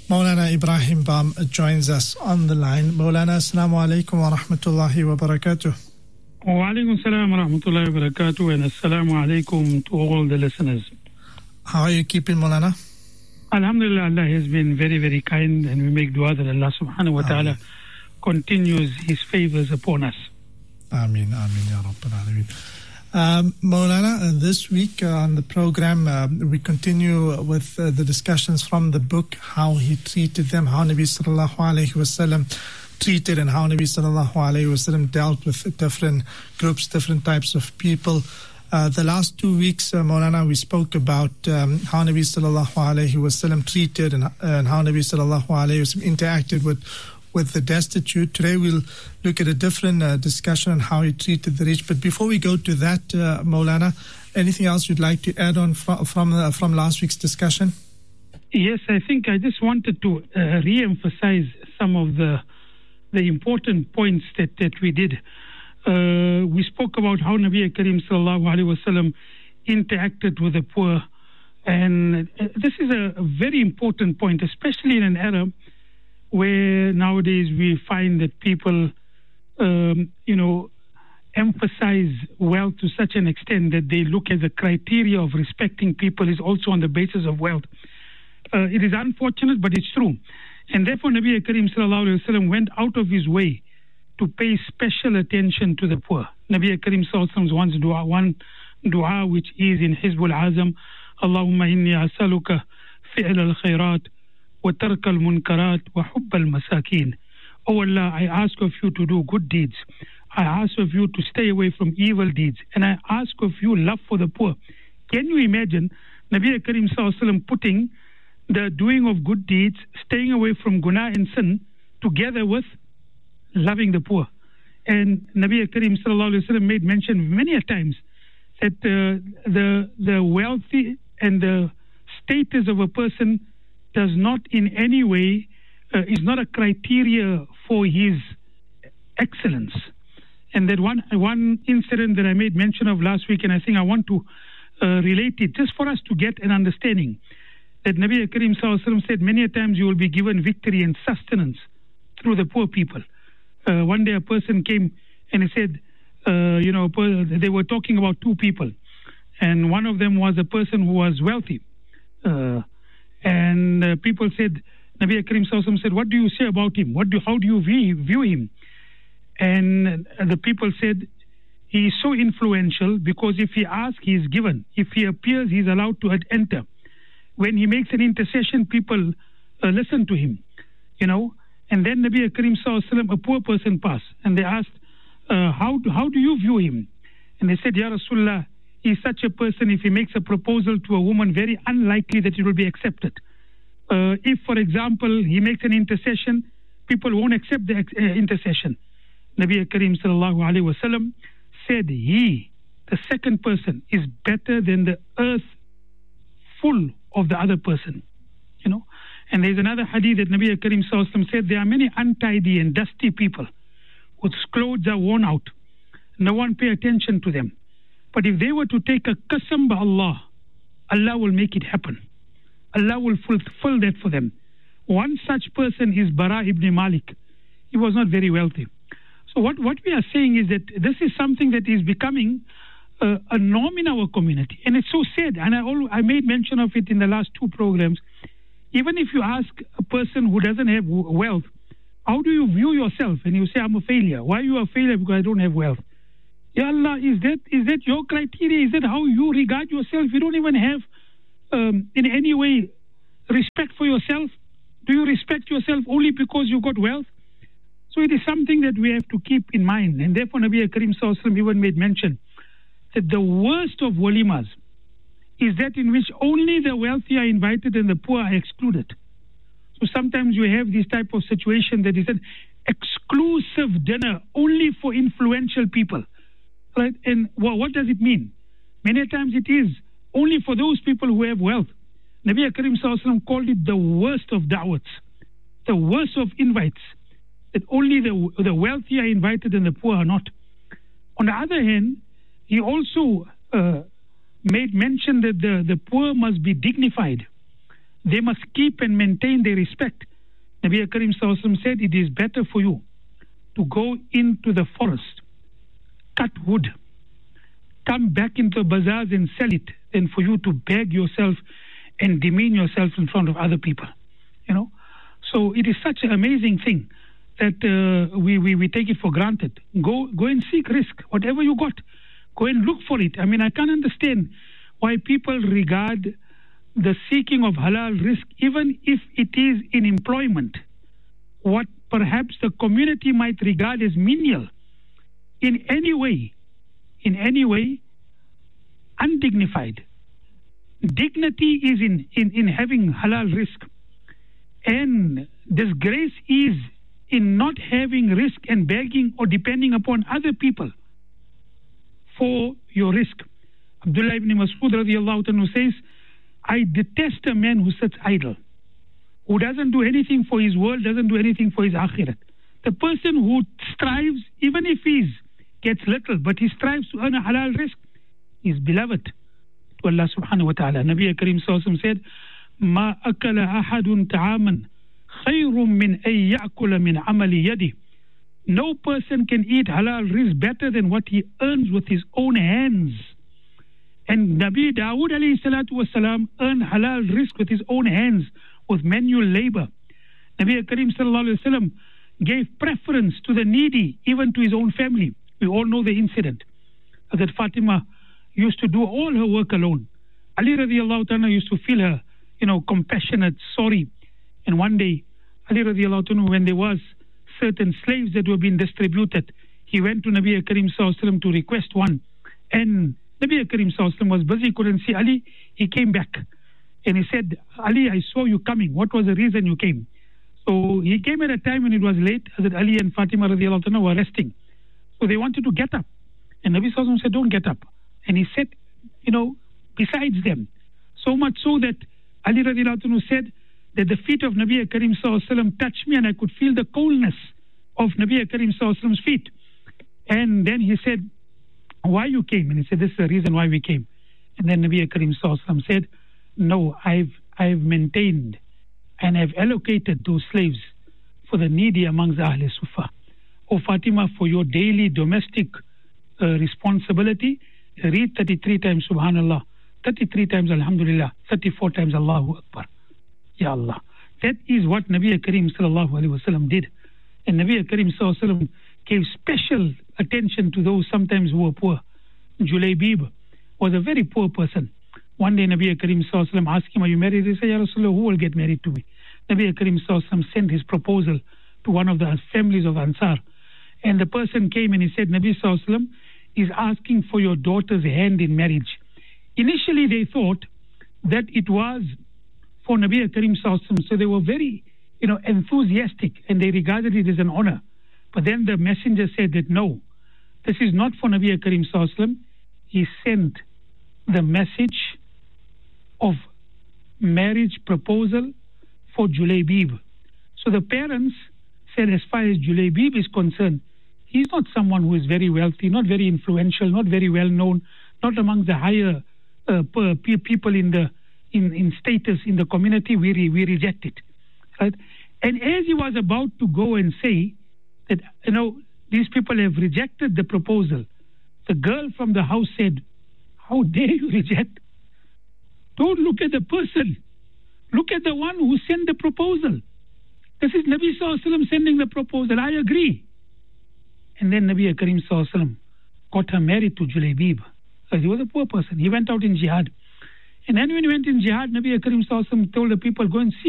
Maulana Ibrahim Bam joins us on the line. Maulana, assalamu alaikum wa rahmatullahi wa barakatuh. Wa alaikum assalam wa rahmatullahi wa barakatuh, and assalamu alaikum to all the listeners. How are you keeping, Maulana? Alhamdulillah, Allah has been very, very kind, and we make dua that Allah subhanahu wa ta'ala continues His favors upon us. Ameen, ameen, ya Rabbal Alameen. Maulana, this week on the program, we continue with the discussions from the book, how he treated them, how Nabi sallallahu alayhi wasallam treated and how Nabi sallallahu alayhi wasallam dealt with different groups, different types of people. The last 2 weeks, Maulana, we spoke about how Nabi sallallahu alayhi wasallam treated and how Nabi sallallahu alayhi wasallam interacted with the destitute. Today we'll look at a different discussion on how he treated the rich. But before we go to that, Maulana, anything else you'd like to add on from last week's discussion? Yes, I think I just wanted to re-emphasize some of the important points that we did. We spoke about how Nabi Karim sallallahu alaihi wasallam interacted with the poor, and this is a very important point, especially in an era where nowadays we find that people, emphasize wealth to such an extent that they look at the criteria of respecting people is also on the basis of wealth. It is unfortunate, but it's true. And therefore, Nabi Karim sallallahu alaihi wasallam went out of his way to pay special attention to the poor. Nabi Karim sallallahu alaihi wasallam's one dua which is in Hizbul Azam, Allahumma inni asaluka fi'l al-khairat wa tark al-munkarat wa hubb al-masakin. Oh Allah, I ask of you to do good deeds. I ask of you to stay away from evil deeds. And I ask of you love for the poor. Can you imagine Nabi Karim sallallahu alaihi wasallam putting the doing of good deeds, staying away from guna and sin, together with loving the poor? And Nabi Karim sallallahu alaihi wasallam made mention many a times that the wealthy and the status of a person does not in any way is not a criteria for his excellence. And that one incident that I made mention of last week, and I think I want to relate it just for us to get an understanding, that Nabi Karim sallallahu alaihi wasallam said many a times you will be given victory and sustenance through the poor people. One day a person came and he said, they were talking about two people, and one of them was a person who was wealthy. And people said, Nabi Karim sallallahu alaihi wasallam said, what do you say about him? How do you view him? And the people said, he is so influential because if he asks, he is given. If he appears, he is allowed to enter. When he makes an intercession, people listen to him, And then Nabi Karim sallallahu alaihi wasallam, a poor person passed, and they asked, how do you view him? And they said, Ya Rasulullah, he is such a person, if he makes a proposal to a woman, very unlikely that it will be accepted. If, for example, he makes an intercession, people won't accept the intercession. Nabi Karim sallallahu alaihi wasallam said, he, the second person, is better than the earth full of the other person. And there's another hadith that Nabi Karim sallallahu alaihi wasallam said, there are many untidy and dusty people whose clothes are worn out. No one pay attention to them. But if they were to take a qasam by Allah, Allah will make it happen. Allah will fulfill that for them. One such person is Bara ibn Malik. He was not very wealthy. So what we are saying is that this is something that is becoming a norm in our community. And it's so sad. And I made mention of it in the last two programs. Even if you ask a person who doesn't have wealth, how do you view yourself? And you say, I'm a failure. Why are you a failure? Because I don't have wealth. Ya Allah, is that your criteria? Is that how you regard yourself? You don't even have in any way respect for yourself. Do you respect yourself only because you got wealth? So it is something that we have to keep in mind. And therefore Nabi Karim sallallahu alaihi wasallam even made mention that the worst of walimas is that in which only the wealthy are invited and the poor are excluded. So sometimes you have this type of situation that is an exclusive dinner only for influential people. Right? And what does it mean? Many times it is only for those people who have wealth. Nabi Karim sallallahu alaihi wasallam called it the worst of da'wats, the worst of invites, that only the wealthy are invited and the poor are not. On the other hand, he also made mention that the poor must be dignified. they must keep and maintain their respect. Nabi Karim Sallallahu Alaihi Wasallam said, it is better for you to go into the forest, cut wood, come back into bazaars and sell it, than for you to beg yourself and demean yourself in front of other people. So it is such an amazing thing that we take it for granted. Go and seek risk, whatever you got. Go and look for it. I mean, I can't understand why people regard the seeking of halal risk, even if it is in employment, what perhaps the community might regard as menial, in any way, undignified. Dignity is in having halal risk, and disgrace is in not having risk and begging or depending upon other people for your risk. Abdullah ibn Mas'ud radiallahu anhu says, I detest a man who sits idle, who doesn't do anything for his world, doesn't do anything for his akhirat. The person who strives, even if he gets little, but he strives to earn a halal risk, is beloved to Allah subhanahu wa ta'ala. Nabi Karim Sallallahu Alaihi Wasallam said, Ma akala ahadun ta'aman khayrun min ay ya'kula min amali yadi. No person can eat halal risk better than what he earns with his own hands. And Nabi Dawood alayhi salatu wasalam earned halal risk with his own hands, with manual labor. Nabi Karim sallallahu alayhi wasallam gave preference to the needy, even to his own family. We all know the incident that Fatima used to do all her work alone. Ali radiallahu ta'ala used to feel her, compassionate, sorry. And one day, Ali radiallahu ta'ala, when there was certain slaves that were being distributed, he went to Nabi Karim sallallahu alayhi wasallam to request one. And Nabi Karim sallallahu alayhi wasallam was busy, couldn't see Ali. He came back and he said, Ali, I saw you coming. What was the reason you came? So he came at a time when it was late, as Ali and Fatima radiallahu ta'ala were resting. So they wanted to get up. And Nabi sallallahu alayhi wasallam said, don't get up. And he sat, besides them. So much so that Ali radiallahu anhu said that the feet of Nabi Karim sallallahu alaihi wasallam touched me and I could feel the coldness of Nabi Karim sallallahu alaihi wasallam's feet. And then he said, why you came? And he said, this is the reason why we came. And then Nabi Karim sallallahu alaihi wasallam said, no, I've maintained and I've allocated those slaves for the needy amongst the Ahl Sufa. O Fatima, for your daily domestic responsibility, read 33 times Subhanallah, 33 times Alhamdulillah, 34 times Allahu Akbar. Ya Allah. That is what Nabi Karim sallallahu alaihi wasallam did. And Nabi Karim sallallahu alaihi wasallam gave special attention to those sometimes who were poor. Julaybib was a very poor person. One day Nabi Karim sallallahu alaihi wasallam asked him, are you married? He said, Ya Rasulullah, who will get married to me? Nabi Karim sallallahu alaihi wasallam sent his proposal to one of the families of Ansar. And the person came and he said, Nabi sallallahu alaihi wasallam is asking for your daughter's hand in marriage. Initially they thought that it was for Nabi Karim sallallahu alaihi wasallam, so they were very enthusiastic and they regarded it as an honor. But then the messenger said that no, this is not for Nabi Karim sallallahu alaihi wasallam. He sent the message of marriage proposal for Julaybib. So the parents said, as far as Julaybib is concerned, he's not someone who is very wealthy, not very influential, not very well known, not among the higher people in status in the community. We reject it, right? And as he was about to go and say that these people have rejected the proposal, the girl from the house said, "How dare you reject? Don't look at the person. Look at the one who sent the proposal. This is Nabi sallallahu alaihi wasallam sending the proposal. I agree." And then Nabi Karim sallallahu alaihi wasallam got her married to Julaybib, because he was a poor person. He went out in jihad. And then when he went in jihad, Nabi Karim sallallahu alaihi wasallam told the people, go and seek